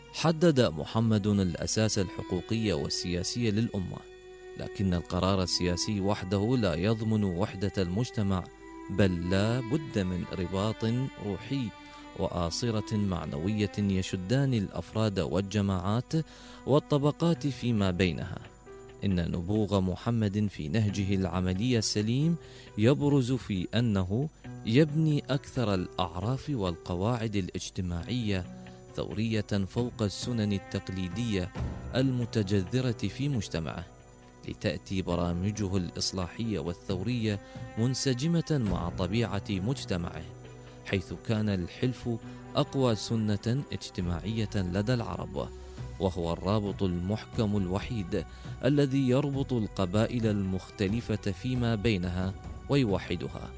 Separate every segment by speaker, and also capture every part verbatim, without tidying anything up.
Speaker 1: حدد محمد الأساس الحقوقي والسياسي للأمة، لكن القرار السياسي وحده لا يضمن وحدة المجتمع، بل لا بد من رباط روحي وآصرة معنوية يشدان الأفراد والجماعات والطبقات فيما بينها. إن نبوغ محمد في نهجه العملي السليم يبرز في أنه يبني أكثر الأعراف والقواعد الاجتماعية ثورية فوق السنن التقليدية المتجذرة في مجتمعه، لتأتي برامجه الإصلاحية والثورية منسجمة مع طبيعة مجتمعه، حيث كان الحلف أقوى سنة اجتماعية لدى العرب، وهو الرابط المحكم الوحيد الذي يربط القبائل المختلفة فيما بينها ويوحدها.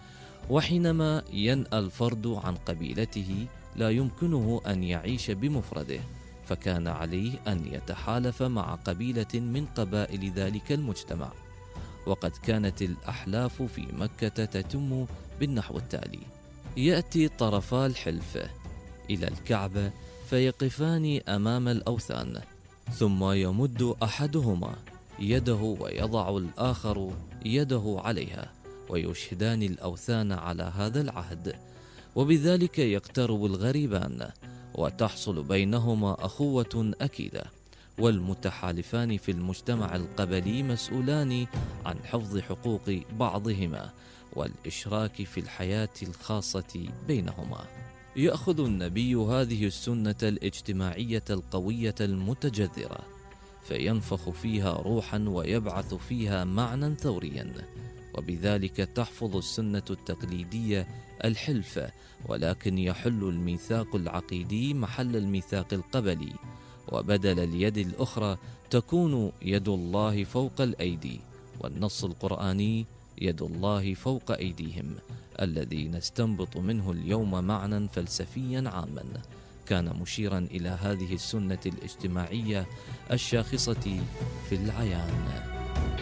Speaker 1: وحينما ينأى الفرد عن قبيلته لا يمكنه أن يعيش بمفرده، فكان عليه أن يتحالف مع قبيلة من قبائل ذلك المجتمع. وقد كانت الأحلاف في مكة تتم بالنحو التالي: يأتي طرفا الحلف إلى الكعبة فيقفان أمام الأوثان، ثم يمد أحدهما يده ويضع الآخر يده عليها، ويشهدان الأوثان على هذا العهد، وبذلك يقترب الغريبان وتحصل بينهما أخوة أكيدة. والمتحالفان في المجتمع القبلي مسؤولان عن حفظ حقوق بعضهما والإشراك في الحياة الخاصة بينهما. يأخذ النبي هذه السنة الاجتماعية القوية المتجذرة فينفخ فيها روحا ويبعث فيها معنى ثوريا، وبذلك تحفظ السنة التقليدية الحلف، ولكن يحل الميثاق العقيدي محل الميثاق القبلي، وبدل اليد الأخرى تكون يد الله فوق الأيدي، والنص القرآني يد الله فوق أيديهم، الذي نستنبط منه اليوم معنى فلسفيا عاما كان مشيرا إلى هذه السنة الاجتماعية الشاخصة في العيان.